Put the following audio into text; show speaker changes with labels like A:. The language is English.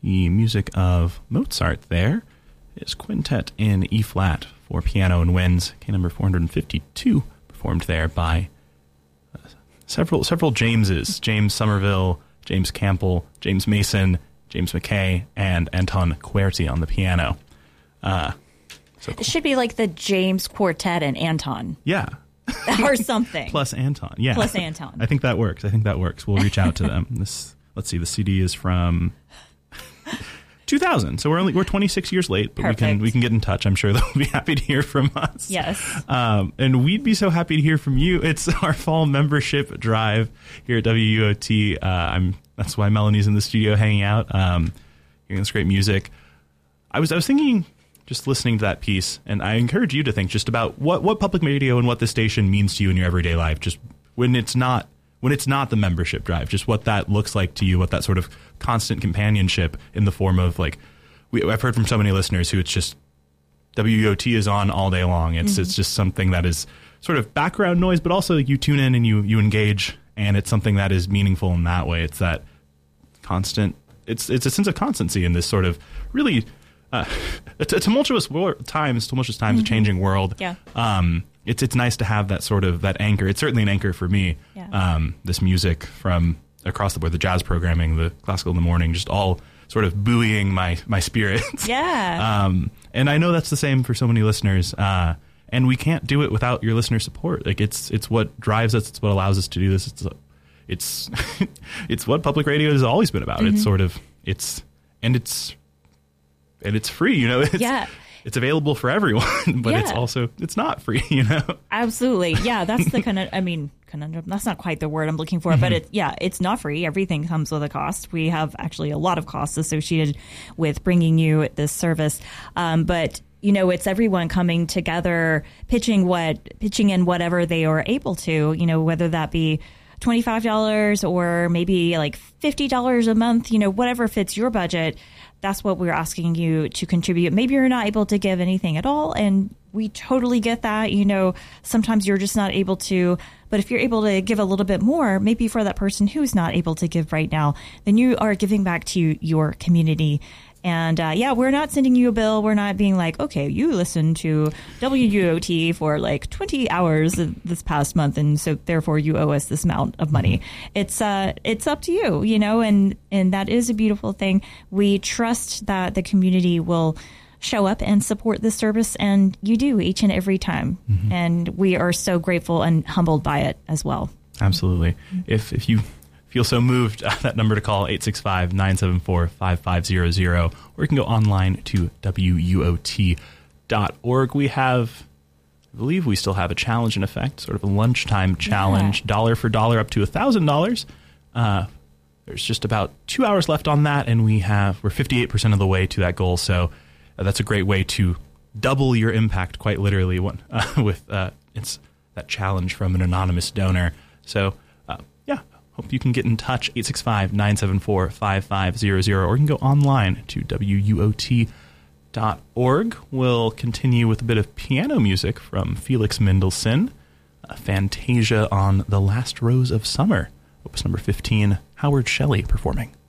A: the music of Mozart there is Quintet in E-flat for piano and winds, K number 452, performed there by several Jameses, James Somerville, James Campbell, James Mason, James McKay, and Anton Quercy on the piano. So cool.
B: It should be like the James Quartet and Anton.
A: Yeah.
B: Or something.
A: Plus Anton. Yeah.
B: Plus Anton.
A: I think that works. We'll reach out to them. Let's see, the CD is from 2000. So we're 26 years late, but we can get in touch. I'm sure they'll be happy to hear from us.
B: Yes.
A: And we'd be so happy to hear from you. It's our fall membership drive here at WUOT. That's why Melanie's in the studio hanging out, hearing this great music. I was thinking, just listening to that piece, and I encourage you to think just about what public radio and what this station means to you in your everyday life, just when it's not the membership drive, just what that looks like to you, what that sort of constant companionship in the form of, like, I've heard from so many listeners who it's just WUOT is on all day long. It's just something that is sort of background noise, but also you tune in and you engage, and it's something that is meaningful in that way. It's that constant, it's a sense of constancy in this sort of really tumultuous times, a changing world.
B: Yeah.
A: It's nice to have that anchor. It's certainly an anchor for me.
B: Yeah.
A: This music from across the board, the jazz programming, the classical in the morning, just all sort of buoying my spirits.
B: Yeah.
A: And I know that's the same for so many listeners. And we can't do it without your listener support. Like it's what drives us. It's what allows us to do this. It's what public radio has always been about. It's sort of and it's free, you know. It's available for everyone, but it's not free, you know.
B: Absolutely. Yeah, that's the conundrum. That's not quite the word I'm looking for, but it's not free. Everything comes with a cost. We have actually a lot of costs associated with bringing you this service. But you know, it's everyone coming together, pitching in whatever they are able to, you know, whether that be $25 or maybe like $50 a month, you know, whatever fits your budget. That's what we're asking you to contribute. Maybe you're not able to give anything at all, and we totally get that. You know, sometimes you're just not able to, but if you're able to give a little bit more, maybe for that person who's not able to give right now, then you are giving back to your community. And we're not sending you a bill. We're not being like, okay, you listened to WUOT for like 20 hours this past month, and so therefore you owe us this amount of money. It's up to you, you know, and that is a beautiful thing. We trust that the community will show up and support this service, and you do each and every time. And we are so grateful and humbled by it as well.
A: Absolutely. If you feel so moved, that number to call, 865-974-5500, or you can go online to WUOT.org. I believe we still have a challenge in effect, sort of a lunchtime challenge, dollar for dollar up to $1,000. There's just about 2 hours left on that, and we're 58% of the way to that goal. So that's a great way to double your impact, quite literally, with it's that challenge from an anonymous donor. So hope you can get in touch, 865-974-5500, or you can go online to WUOT.org. We'll continue with a bit of piano music from Felix Mendelssohn, Fantasia on the Last Rose of Summer, opus number 15, Howard Shelley performing.